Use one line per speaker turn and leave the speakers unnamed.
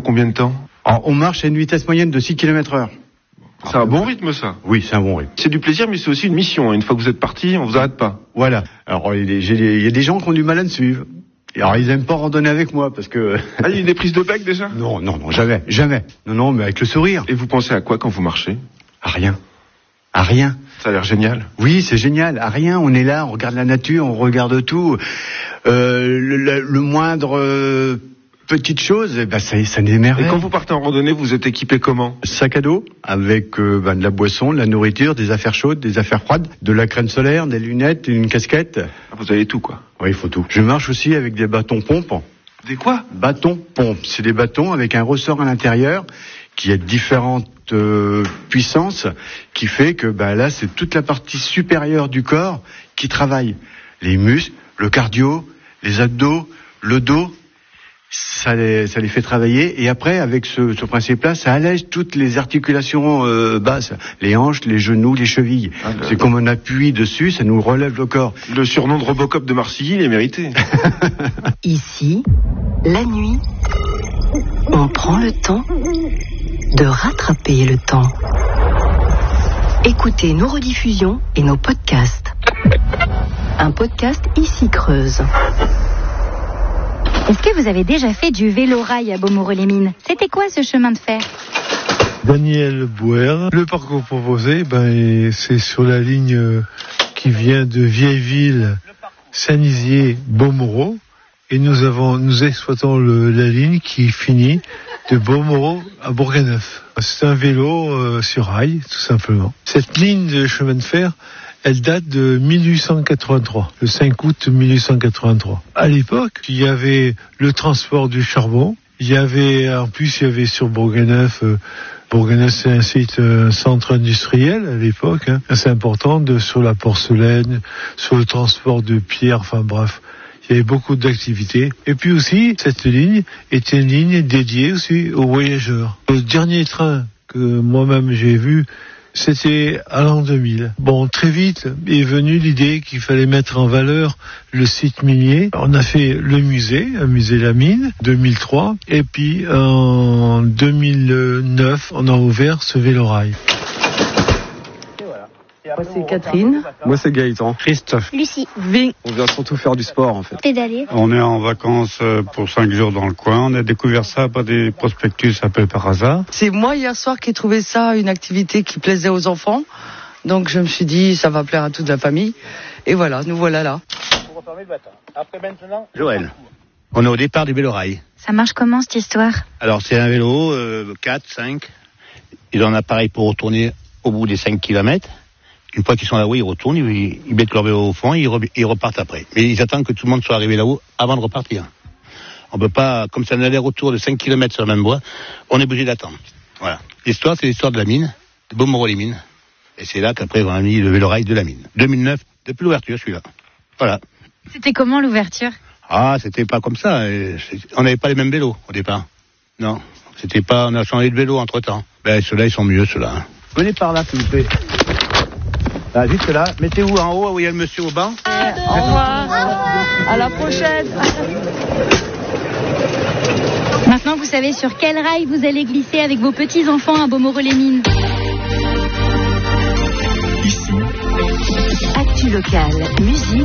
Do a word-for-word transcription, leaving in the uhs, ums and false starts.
combien de temps?
Alors, on marche à une vitesse moyenne de six kilomètres heure.
C'est un bon rythme, ça.
Oui, c'est un bon rythme.
C'est du plaisir, mais c'est aussi une mission. Une fois que vous êtes parti, on vous arrête pas.
Voilà. Alors, il y, a des, il y a des gens qui ont du mal à me suivre. Et alors, ils aiment pas randonner avec moi, parce que...
Ah, il y a des prises de bec, déjà?
Non, non, non, jamais, jamais. Non, non, mais avec le sourire.
Et vous pensez à quoi quand vous marchez?
À rien. À rien.
Ça a l'air génial.
Oui, c'est génial. À rien, on est là, on regarde la nature, on regarde tout. Euh, le, le, le moindre... Euh, petite chose, eh ben ça, ça n'émerveille.
Et quand vous partez en randonnée, vous êtes équipé comment?
Sac à dos, avec euh, ben, de la boisson, de la nourriture, des affaires chaudes, des affaires froides, de la crème solaire, des lunettes, une casquette.
Ah, vous avez tout, quoi.
Oui, il faut tout. Je marche aussi avec des bâtons pompes.
Des quoi?
Bâtons pompes. C'est des bâtons avec un ressort à l'intérieur qui a différentes euh, puissances, qui fait que ben, là, c'est toute la partie supérieure du corps qui travaille. Les muscles, le cardio, les abdos, le dos. Ça les, ça les fait travailler, et après avec ce, ce principe-là, ça allège toutes les articulations euh, basses, les hanches, les genoux, les chevilles. Ah, c'est le... comme on appuie dessus, ça nous relève le corps.
Le surnom de Robocop de Marcilly, il est mérité.
Ici, la nuit, on prend le temps de rattraper le temps. Écoutez nos rediffusions et nos podcasts. Un podcast Ici Creuse.
Est-ce que vous avez déjà fait du vélo-rail à Beaumoreau-les-Mines? C'était quoi ce chemin de fer?
Daniel Bouer. Le parcours proposé, ben, c'est sur la ligne qui vient de Vieilleville, Saint-Nizier, Beaumoreau. Et nous avons, nous exploitons le, la ligne qui finit de Beaumoreau à Bourganeuf. C'est un vélo euh, sur rail, tout simplement. Cette ligne de chemin de fer, elle date de mille huit cent quatre-vingt-trois, le cinq août mille huit cent quatre-vingt-trois. À l'époque, il y avait le transport du charbon. Il y avait, en plus, il y avait sur Bourganeuf, euh, Bourganeuf, c'est un site, un centre industriel à l'époque, hein, assez important, de, sur la porcelaine, sur le transport de pierres, enfin bref. Il y avait beaucoup d'activités. Et puis aussi, cette ligne était une ligne dédiée aussi aux voyageurs. Le dernier train que moi-même j'ai vu, c'était à l'an deux mille. Bon, très vite est venue l'idée qu'il fallait mettre en valeur le site minier. On a fait le musée, un musée La Mine, deux mille trois. Et puis, en deux mille neuf, on a ouvert ce vélorail.
Moi c'est Catherine.
Moi c'est Gaëtan.
Christophe.
Lucie.
Ving.
On vient surtout faire du sport en fait.
Pédaler.
On est en vacances pour cinq jours dans le coin. On a découvert ça par des prospectus un peu par hasard.
C'est moi hier soir qui ai trouvé ça une activité qui plaisait aux enfants. Donc je me suis dit ça va plaire à toute la famille. Et voilà, nous voilà là.
Joël. On est au départ du vélorail.
Ça marche comment cette histoire?
Alors c'est un vélo, euh, quatre, cinq. Ils ont un appareil pour retourner au bout des cinq kilomètres. Une fois qu'ils sont là-haut, ils retournent, ils, ils mettent leur vélo au fond, ils, re, ils repartent après. Mais ils attendent que tout le monde soit arrivé là-haut avant de repartir. On peut pas, comme c'est un aller-retour de cinq kilomètres sur la même voie, on est obligé d'attendre. Voilà. L'histoire, c'est l'histoire de la mine, de Beaumoreau-les-Mines. Et c'est là qu'après, on a mis le vélorail de la mine. deux mille neuf, depuis l'ouverture, celui-là. Voilà.
C'était comment l'ouverture?
Ah, c'était pas comme ça. On n'avait pas les mêmes vélos au départ. Non. C'était pas, on a changé de vélo entre-temps. Ben, ceux-là, ils sont mieux, ceux-là.
Venez par là, s'il vous plaît. Ah, juste là, mettez-vous en haut où il y a le monsieur au banc.
Euh, au revoir. À la prochaine.
Maintenant, vous savez sur quel rail vous allez glisser avec vos petits-enfants à Beaumoreau-les-Mines.
Ici, actu locale, musique